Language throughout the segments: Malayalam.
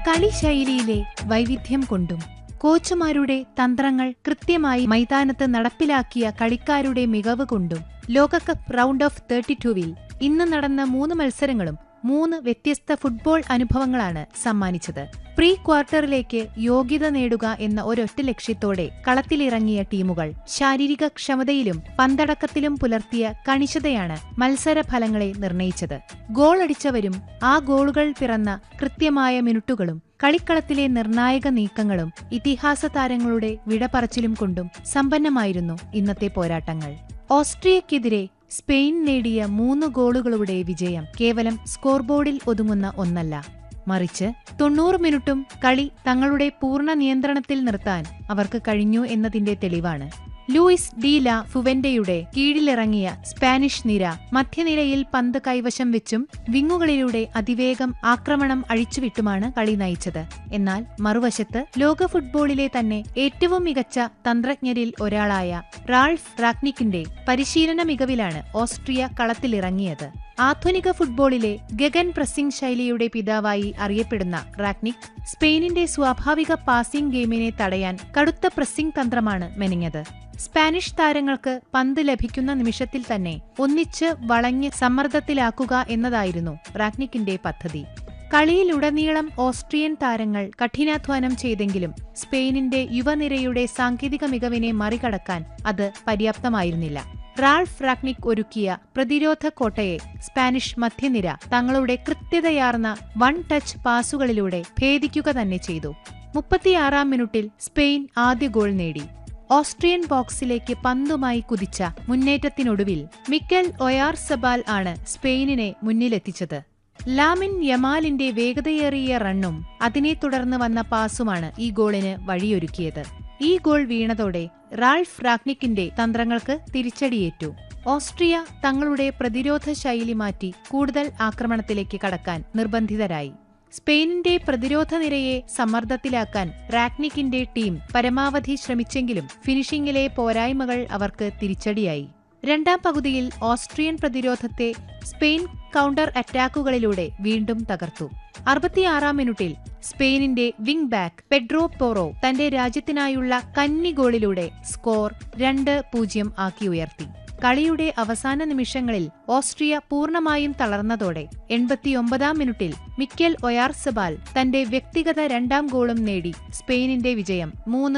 കളിശൈലിയിലെ വൈവിധ്യം കൊണ്ടും കോച്ചുമാരുടെ തന്ത്രങ്ങൾ കൃത്യമായി മൈതാനത്ത് നടപ്പിലാക്കിയ കളിക്കാരുടെ മികവ് കൊണ്ടും ലോകകപ്പ് റൗണ്ട് ഓഫ് 32-വിൽ ഇന്ന് നടന്ന 3 മത്സരങ്ങളും 3 വ്യത്യസ്ത ഫുട്ബോൾ അനുഭവങ്ങളാണ് സമ്മാനിച്ചത്. പ്രീ ക്വാർട്ടറിലേക്ക് യോഗ്യത നേടുക എന്ന ഒരൊറ്റ ലക്ഷ്യത്തോടെ കളത്തിലിറങ്ങിയ ടീമുകൾ ശാരീരിക ക്ഷമതയിലും പന്തടക്കത്തിലും പുലർത്തിയ കണിശതയാണ് മത്സരഫലങ്ങളെ നിർണയിച്ചത്. ഗോളടിച്ചവരും ആ ഗോളുകൾ പിറന്ന കൃത്യമായ മിനിറ്റുകളും കളിക്കളത്തിലെ നിർണായക നീക്കങ്ങളും ഇതിഹാസ താരങ്ങളുടെ വിടപറച്ചിലും കൊണ്ടും സമ്പന്നമായിരുന്നു ഇന്നത്തെ പോരാട്ടങ്ങൾ. ഓസ്ട്രിയക്കെതിരെ സ്പെയിൻ നേടിയ 3 ഗോളുകളുടെ വിജയം കേവലം സ്കോർബോർഡിൽ ഒതുങ്ങുന്ന ഒന്നല്ല, മറിച്ച് 90 മിനിറ്റും കളി തങ്ങളുടെ പൂർണ്ണ നിയന്ത്രണത്തിൽ നിർത്താൻ അവർക്ക് കഴിഞ്ഞു എന്നതിന്റെ തെളിവാണ്. ലൂയിസ് ഡി ലാ ഫുവെന്റെയുടെ കീഴിലിറങ്ങിയ സ്പാനിഷ് നിര മധ്യനിരയിൽ പന്ത് കൈവശം വെച്ചും വിങ്ങുകളിലൂടെ അതിവേഗം ആക്രമണം അഴിച്ചുവിട്ടുമാണ് കളി നയിച്ചത്. എന്നാൽ മറുവശത്ത് ലോക ഫുട്ബോളിലെ തന്നെ ഏറ്റവും മികച്ച തന്ത്രജ്ഞരിൽ ഒരാളായ റാൾഫ് റാഗ്നിക്കിന്റെ പരിശീലന മികവിലാണ് ഓസ്ട്രിയ കളത്തിലിറങ്ങിയത്. ആധുനിക ഫുട്ബോളിലെ ഗഗൻ പ്രസിംഗ് ശൈലിയുടെ പിതാവായി അറിയപ്പെടുന്ന റാഗ്നിക് സ്പെയിനിന്റെ സ്വാഭാവിക പാസിംഗ് ഗെയിമിനെ തടയാൻ കടുത്ത പ്രസിംഗ് തന്ത്രമാണ് മെനഞ്ഞത്. സ്പാനിഷ് താരങ്ങൾക്ക് പന്ത് ലഭിക്കുന്ന നിമിഷത്തിൽ തന്നെ ഒന്നിച്ച് വളഞ്ഞ് സമ്മർദ്ദത്തിലാക്കുക എന്നതായിരുന്നു റാഗ്നിക്കിന്റെ പദ്ധതി. കളിയിലുടനീളം ഓസ്ട്രിയൻ താരങ്ങൾ കഠിനാധ്വാനം ചെയ്തെങ്കിലും സ്പെയിനിന്റെ യുവനിരയുടെ സാങ്കേതിക മികവിനെ മറികടക്കാൻ അത് പര്യാപ്തമായിരുന്നില്ല. റാൾഫ് റാഗ്നിക് ഒരുക്കിയ പ്രതിരോധ കോട്ടയെ സ്പാനിഷ് മധ്യനിര തങ്ങളുടെ കൃത്യതയാർന്ന വൺ ടച്ച് പാസുകളിലൂടെ ഭേദിക്കുക തന്നെ ചെയ്തു. 36-ാം മിനിറ്റിൽ സ്പെയിൻ ആദ്യ ഗോൾ നേടി. ഓസ്ട്രിയൻ ബോക്സിലേക്ക് പന്തുമായി കുതിച്ച മുന്നേറ്റത്തിനൊടുവിൽ മിക്കൽ ഒയാർസബാൽ ആണ് സ്പെയിനിനെ മുന്നിലെത്തിച്ചത്. ലാമിൻ യമാലിന്റെ വേഗതയേറിയ റണ്ണും അതിനെ തുടർന്ന് വന്ന പാസുമാണ് ഈ ഗോളിന് വഴിയൊരുക്കിയത്. ഈ ഗോൾ വീണതോടെ റാൾഫ് റാഗ്നിക്കിന്റെ തന്ത്രങ്ങൾക്ക് തിരിച്ചടിയേറ്റു. ഓസ്ട്രിയ തങ്ങളുടെ പ്രതിരോധ ശൈലി മാറ്റി കൂടുതൽ ആക്രമണത്തിലേക്ക് കടക്കാൻ നിർബന്ധിതരായി. സ്പെയിനിന്റെ പ്രതിരോധ നിരയെ സമ്മർദ്ദത്തിലാക്കാൻ റാഗ്നിക്കിന്റെ ടീം പരമാവധി ശ്രമിച്ചെങ്കിലും ഫിനിഷിംഗിലെ പോരായ്മകൾ അവർക്ക് തിരിച്ചടിയായി. രണ്ടാം പകുതിയിൽ ഓസ്ട്രിയൻ പ്രതിരോധത്തെ സ്പെയിൻ കൗണ്ടർ അറ്റാക്കുകളിലൂടെ വീണ്ടും തകർത്തു. 66-ാം മിനിറ്റിൽ സ്പെയിനിന്റെ വിംഗ് ബാക്ക് പെഡ്രോ പോറോ തന്റെ രാജ്യത്തിനായുള്ള കന്നി ഗോളിലൂടെ സ്കോർ 2-0 ആക്കി ഉയർത്തി. കളിയുടെ അവസാന നിമിഷങ്ങളിൽ ഓസ്ട്രിയ പൂർണ്ണമായും തളർന്നതോടെ 89-ാം മിനിറ്റിൽ മിക്കൽ ഒയാർസബാൽ തന്റെ വ്യക്തിഗത 2ാം ഗോളും നേടി സ്പെയിനിന്റെ വിജയം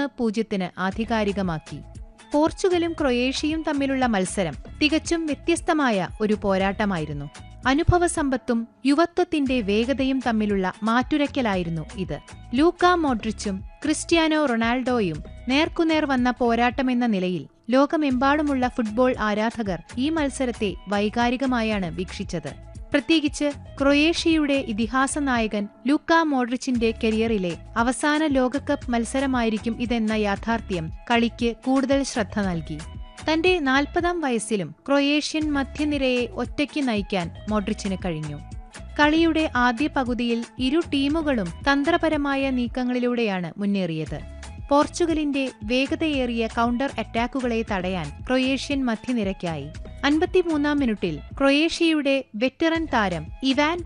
3-0 ആധികാരികമാക്കി. പോർച്ചുഗലും ക്രൊയേഷ്യയും തമ്മിലുള്ള മത്സരം തികച്ചും വ്യത്യസ്തമായ ഒരു പോരാട്ടമായിരുന്നു. അനുഭവസമ്പത്തും യുവത്വത്തിന്റെ വേഗതയും തമ്മിലുള്ള മാറ്റുരയ്ക്കലായിരുന്നു ഇത്. ലൂക്ക മോഡ്രിച്ചും ക്രിസ്ത്യാനോ റൊണാൾഡോയും നേർക്കുനേർ വന്ന പോരാട്ടമെന്ന നിലയിൽ ലോകമെമ്പാടുമുള്ള ഫുട്ബോൾ ആരാധകർ ഈ മത്സരത്തെ വൈകാരികമായാണ് വീക്ഷിച്ചത്. പ്രത്യേകിച്ച് ക്രൊയേഷ്യയുടെ ഇതിഹാസ നായകൻ ലൂക്ക മോഡ്രിച്ചിന്റെ കരിയറിലെ അവസാന ലോകകപ്പ് മത്സരമായിരിക്കും ഇതെന്ന യാഥാർത്ഥ്യം കളിക്ക് കൂടുതൽ ശ്രദ്ധ നൽകി. തന്റെ 40-ാം വയസ്സിലും ക്രൊയേഷ്യൻ മധ്യനിരയെ ഒറ്റയ്ക്ക് നയിക്കാൻ മോഡ്രിച്ചിന് കഴിഞ്ഞു. കളിയുടെ ആദ്യ പകുതിയിൽ ഇരു ടീമുകളും തന്ത്രപരമായ നീക്കങ്ങളിലൂടെയാണ് മുന്നേറിയത്. പോർച്ചുഗലിന്റെ വേഗതയേറിയ കൗണ്ടർ അറ്റാക്കുകളെ തടയാൻ ക്രൊയേഷ്യൻ മധ്യനിരയ്ക്കായി. 53-ാം മിനിറ്റിൽ ക്രൊയേഷ്യയുടെ വെറ്ററൻ താരം ഇവാൻ